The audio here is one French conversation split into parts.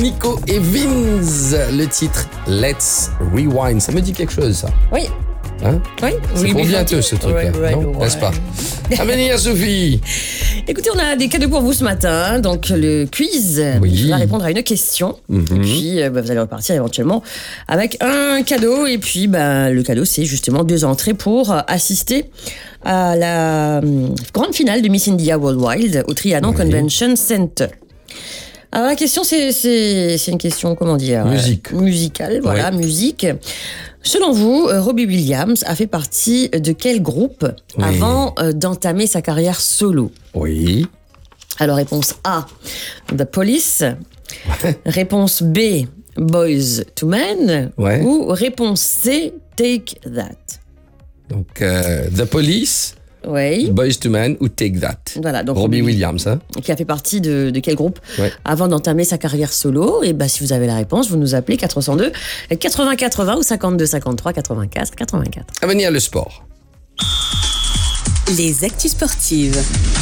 Nico et Vinz, le titre Let's Rewind. Ça me dit quelque chose, ça. Oui. Hein? Oui. C'est pour bientôt, ce truc-là, non? N'est-ce pas? À venir, Sophie. Écoutez, on a des cadeaux pour vous ce matin. Donc, le quiz. Oui. Je vais répondre à une question. Et puis, vous allez repartir éventuellement avec un cadeau. Et puis, le cadeau, c'est justement 2 entrées pour assister à la grande finale de Miss India Worldwide au Trianon Convention Center. Alors la question, c'est une question, comment dire, musicale, voilà, musique. Selon vous, Robbie Williams a fait partie de quel groupe avant d'entamer sa carrière solo? Oui. Alors réponse A, The Police. Réponse B, Boyz II Men. Ou réponse C, Take That. Donc The Police. Oui. Boyz II Men ou Take That. Voilà, donc Robbie Williams, hein. Qui a fait partie de quel groupe avant d'entamer sa carrière solo. Et si vous avez la réponse, vous nous appelez 402 80 80 ou 52 53 84 84. À venir, le sport. Les actus sportives.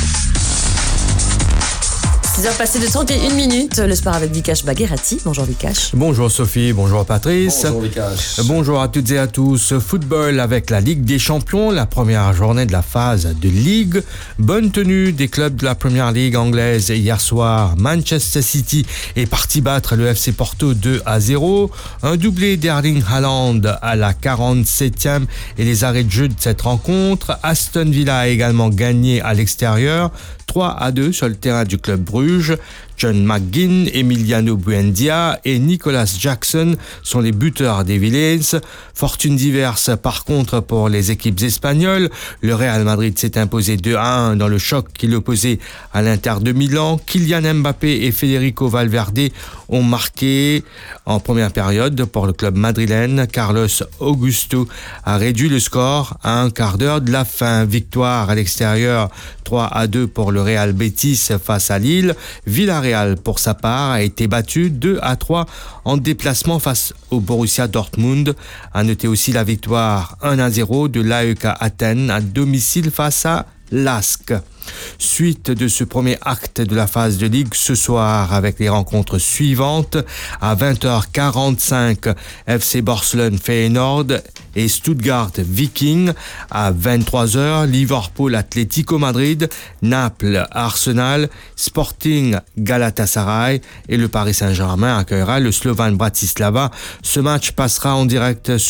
6h passées de 31 minutes, le sport avec Vikash Bagherati. Bonjour Vikash. Bonjour Sophie, bonjour Patrice. Bonjour Vikash. Bonjour à toutes et à tous. Football avec la Ligue des Champions, la première journée de la phase de Ligue. Bonne tenue des clubs de la Premier League anglaise hier soir. Manchester City est parti battre le FC Porto 2-0. Un doublé d'Erling Haaland à la 47e et les arrêts de jeu de cette rencontre. Aston Villa a également gagné à l'extérieur. 3-2 sur le terrain du club Bruges. John McGinn, Emiliano Buendia et Nicolas Jackson sont les buteurs des Villains. Fortune diverse par contre pour les équipes espagnoles. Le Real Madrid s'est imposé 2-1 dans le choc qui l'opposait à l'Inter de Milan. Kylian Mbappé et Federico Valverde ont marqué en première période pour le club madrilène. Carlos Augusto a réduit le score à un quart d'heure de la fin. Victoire à l'extérieur 3-2 pour le Real Betis face à Lille. Villarreal, pour sa part, a été battu 2-3 en déplacement face au Borussia Dortmund. À noter aussi la victoire 1-0 de l'AEK Athènes à domicile face à LASK. Suite de ce premier acte de la phase de Ligue ce soir avec les rencontres suivantes. À 20h45, FC Barcelone Feyenoord et Stuttgart Viking. À 23h, Liverpool Atlético Madrid, Naples Arsenal, Sporting Galatasaray et le Paris Saint-Germain accueillera le Slovan Bratislava. Ce match passera en direct